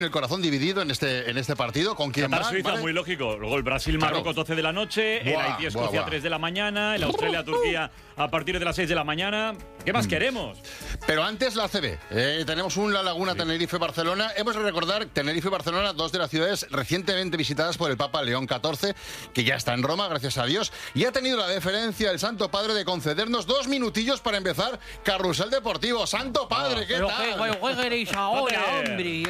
El corazón dividido en este partido. ¿Con quién va? Suiza, ¿vale? Muy lógico. Luego el Brasil-Marruecos, 12 de la noche. El Haití-Escocia, 3 de la mañana. El Australia-Turquía a partir de las 6 de la mañana. ¿Qué más queremos? Pero antes la ACB. Tenemos un La Laguna, Tenerife-Barcelona. Hemos de recordar Tenerife-Barcelona, dos de las ciudades recientemente visitadas por el Papa León XIV, que ya está en Roma, gracias a Dios, y ha tenido la deferencia el Santo Padre de concedernos 2 minutillos para empezar Carrusel Deportivo. Santo Padre, ¿qué tal? ¿Qué queréis ahora, hombre?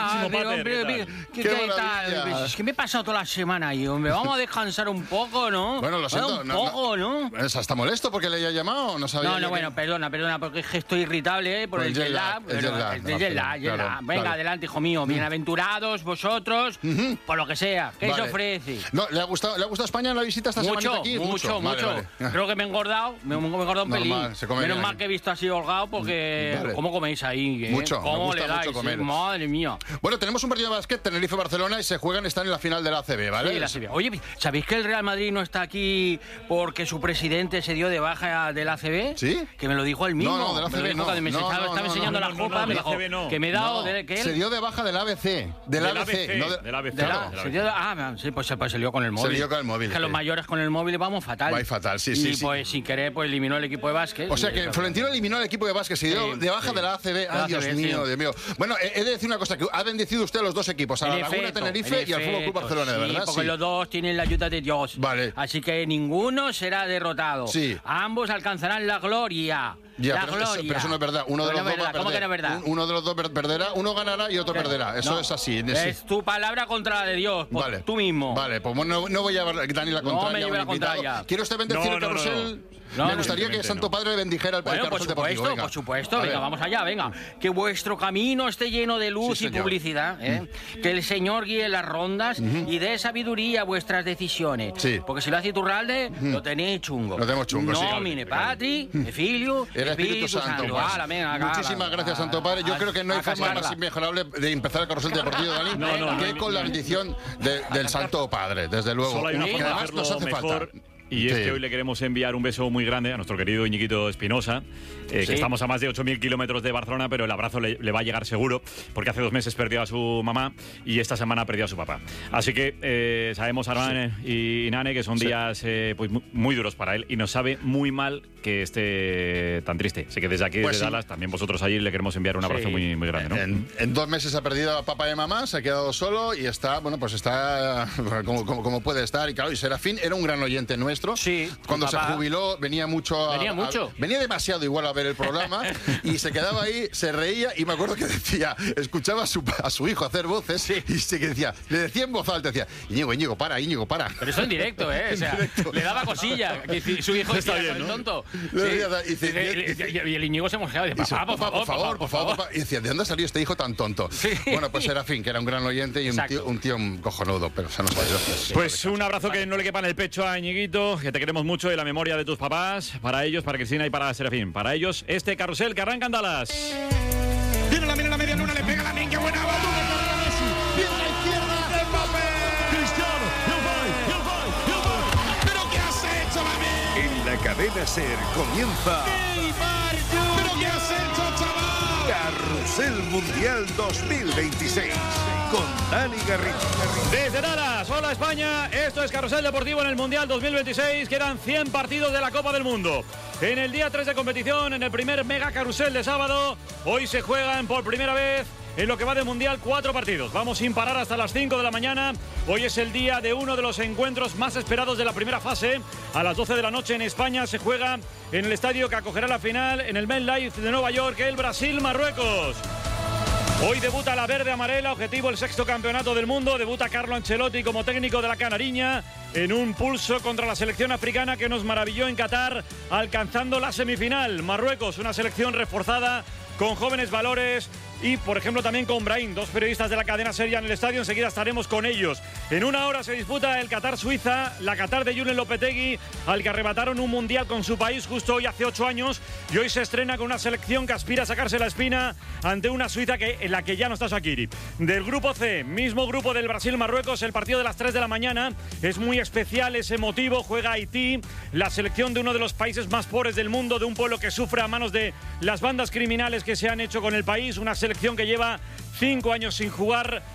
¿Qué tal? Es que me he pasado toda la semana ahí, hombre. Vamos a descansar un poco, ¿no? Bueno, lo siento. Un poco, ¿no? ¿Está molesto porque le haya llamado? No sabía. No, bueno, perdona, porque es que estoy irritable por el jet lag. El jet lag. Venga, adelante, hijo mío. Bienaventurados vosotros, por lo que sea. ¿Qué se ofrece? No, ¿le ha gustado España en la visita esta semana aquí? Mucho. Vale. Creo que me he engordado. Me he engordado un pelín. Menos mal que he visto así holgado, porque ¿cómo coméis ahí? Mucho. ¿Cómo le dais? Madre mía. Bueno, tenemos un partido de básquet, Tenerife-Barcelona, y están en la final de la ACB, ¿vale? Sí, la ACB. Oye, ¿sabéis que el Real Madrid no está aquí porque su presidente se dio de baja de la ACB? ¿Sí? Que me lo dijo él mismo. No, de la ACB no. Estaba enseñando la copa, me dijo que me he dado... Se dio de baja del ABC. Del ABC. Sí, pues se lió con el móvil. Se lió con el móvil. Que los mayores con el móvil vamos fatal. Va fatal, sí. Y pues sin querer pues eliminó el equipo de básquet. O sea que Florentino eliminó el equipo de básquet, se dio de baja de la ACB. Ay, Dios mío. Bueno, he de decir una cosa, que ha bendecido usted a los dos equipos, a la Laguna Tenerife y al Fútbol Club Barcelona, de verdad. Porque los dos tienen la ayuda de Dios. Vale. Así que ninguno será derrotado. Sí. Ambos alcanzarán la gloria. Pero eso no es verdad. Uno de los dos va a perder. ¿Cómo que no es verdad? Uno de los dos perderá, uno ganará y otro perderá. Eso es así. Es tu palabra contra la de Dios. Vale. Tú mismo. Vale, pues no voy a llevar Dani la contraria. No me lleve la contraria. ¿Quiere usted bendecir el carrusel? Me gustaría que Santo Padre bendijera el carrusel deportivo. Por supuesto. Venga, vamos allá, venga. Que vuestro camino esté lleno de luz y publicidad. Que el Señor guíe las rondas y dé sabiduría a vuestras decisiones. Sí. Porque si lo hace Iturralde, lo tenéis chungo. Lo tenemos chungo, sí. Nomine Patri, Filio, Espíritu Santo. Muchísimas gracias, Santo Padre. Yo creo que no hay forma más inmejorable de empezar el carrusel deportivo, Dani, que con la bendición del Santo Padre, desde luego. Solo hay una forma de además nos hace mejor. falta. Y es que hoy le queremos enviar un beso muy grande a nuestro querido Iñiguito Espinosa, que estamos a más de 8.000 kilómetros de Barcelona, pero el abrazo le va a llegar seguro, porque hace 2 meses perdió a su mamá y esta semana perdió a su papá. Así que sabemos, Armán y Nane, que son días pues muy duros para él y nos sabe muy mal que esté tan triste. Así que desde aquí, desde Dallas, también vosotros allí le queremos enviar un abrazo muy grande, ¿no? En 2 meses ha perdido a papá y a mamá, se ha quedado solo y está, está como puede estar. Y claro, y Serafín era un gran oyente nuestro. Sí. Cuando se jubiló venía mucho. Venía demasiado igual a ver el programa y se quedaba ahí, se reía y me acuerdo que decía, escuchaba a su hijo hacer voces y le decía en voz alta, decía, Íñigo, para. Pero eso en directo, ¿eh? O sea, le daba cosilla. Que su hijo está bien, ¿no? Tonto. Y el Íñigo se mosqueaba y decía, papá, por favor. Y decía, ¿de dónde ha salido este hijo tan tonto? Sí. Bueno, pues Serafín, que era un gran oyente y un tío cojonudo, pero se nos va. Pues un abrazo que no le quepa en el pecho a Iñiguito, que te queremos mucho, y la memoria de tus papás, para ellos, para Cristina y para Serafín. Para ellos, este carrusel que arranca en Dallas. Viene la media luna, le pega la qué buena bola. Viene a la izquierda, Mbappé. Cristiano, ¿Pero qué has hecho, mami? En la cadena SER comienza ¿Pero qué has hecho, chaval? Carrusel Mundial 2026 con Dani Garrido. Desde Dallas, hola España, esto es Carrusel Deportivo en el Mundial 2026, quedan 100 partidos de la Copa del Mundo. En el día 3 de competición, en el primer mega carrusel de sábado, hoy se juegan por primera vez en lo que va de Mundial 4 partidos. Vamos sin parar hasta las 5 de la mañana. Hoy es el día de uno de los encuentros más esperados de la primera fase. A las 12 de la noche en España se juega en el estadio que acogerá la final en el MetLife de Nueva York, el Brasil-Marruecos. Hoy debuta la verde amarela, objetivo el 6º campeonato del mundo. Debuta Carlo Ancelotti como técnico de la Canariña en un pulso contra la selección africana que nos maravilló en Qatar, alcanzando la semifinal. Marruecos, una selección reforzada con jóvenes valores y, por ejemplo, también con Brahim, 2 periodistas de la cadena SER en el estadio. Enseguida estaremos con ellos. En 1 hora se disputa el Qatar-Suiza, la Qatar de Julen Lopetegui, al que arrebataron un mundial con su país justo hoy hace 8 años, y hoy se estrena con una selección que aspira a sacarse la espina ante una Suiza en la que ya no está Shaqiri. Del grupo C, mismo grupo del Brasil-Marruecos, el partido de las 3 de la mañana es muy especial, es emotivo. Juega Haití, la selección de uno de los países más pobres del mundo, de un pueblo que sufre a manos de las bandas criminales que se han hecho con el país, una selección que lleva 5 años sin jugar